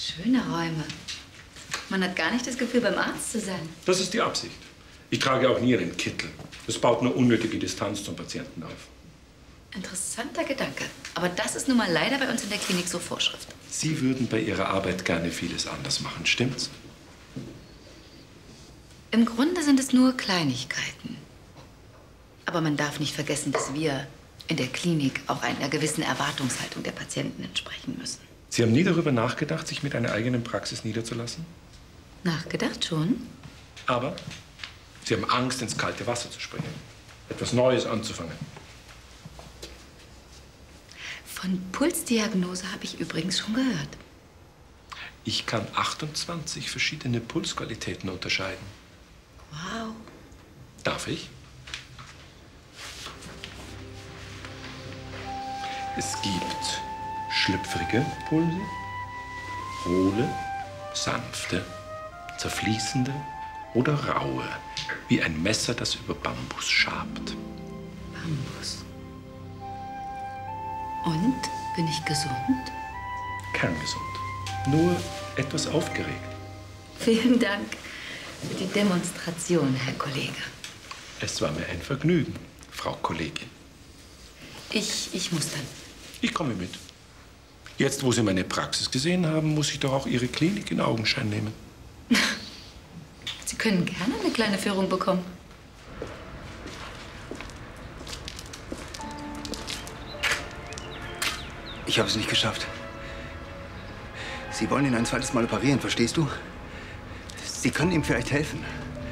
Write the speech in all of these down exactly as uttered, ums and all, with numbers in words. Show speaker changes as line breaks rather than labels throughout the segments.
Schöne Räume. Man hat gar nicht das Gefühl, beim Arzt zu sein.
Das ist die Absicht. Ich trage auch nie einen Kittel. Das baut nur unnötige Distanz zum Patienten auf.
Interessanter Gedanke. Aber das ist nun mal leider bei uns in der Klinik so Vorschrift.
Sie würden bei Ihrer Arbeit gerne vieles anders machen, stimmt's?
Im Grunde sind es nur Kleinigkeiten. Aber man darf nicht vergessen, dass wir in der Klinik auch einer gewissen Erwartungshaltung der Patienten entsprechen müssen.
Sie haben nie darüber nachgedacht, sich mit einer eigenen Praxis niederzulassen?
Nachgedacht schon?
Aber Sie haben Angst, ins kalte Wasser zu springen. Etwas Neues anzufangen.
Von Pulsdiagnose habe ich übrigens schon gehört.
Ich kann achtundzwanzig verschiedene Pulsqualitäten unterscheiden.
Wow.
Darf ich? Es gibt schlüpfrige Pulse, hohle, sanfte, zerfließende oder raue, wie ein Messer, das über Bambus schabt.
Bambus. Und? Bin ich gesund?
Kerngesund. Nur etwas aufgeregt.
Vielen Dank für die Demonstration, Herr Kollege.
Es war mir ein Vergnügen, Frau Kollegin.
Ich, ich muss dann.
Ich komme mit. Jetzt, wo Sie meine Praxis gesehen haben, muss ich doch auch Ihre Klinik in Augenschein nehmen.
Sie können gerne eine kleine Führung bekommen.
Ich habe es nicht geschafft. Sie wollen ihn ein zweites Mal operieren, verstehst du? Sie können ihm vielleicht helfen.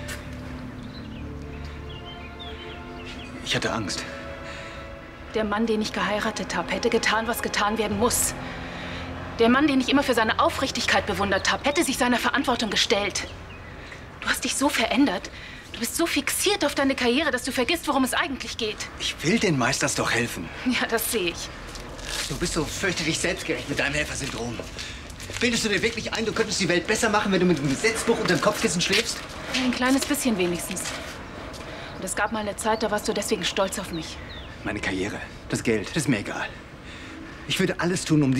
Ich hatte Angst.
Der Mann, den ich geheiratet habe, hätte getan, was getan werden muss. Der Mann, den ich immer für seine Aufrichtigkeit bewundert habe, hätte sich seiner Verantwortung gestellt. Du hast dich so verändert. Du bist so fixiert auf deine Karriere, dass du vergisst, worum es eigentlich geht.
Ich will den Meisters doch helfen.
Ja, das sehe ich.
Du bist so fürchterlich selbstgerecht mit deinem Helfersyndrom. Bildest du dir wirklich ein, du könntest die Welt besser machen, wenn du mit dem Gesetzbuch unter dem Kopfkissen schläfst?
Ein kleines bisschen wenigstens. Und es gab mal eine Zeit, da warst du deswegen stolz auf mich.
Meine Karriere, das Geld, das ist mir egal. Ich würde alles tun, um die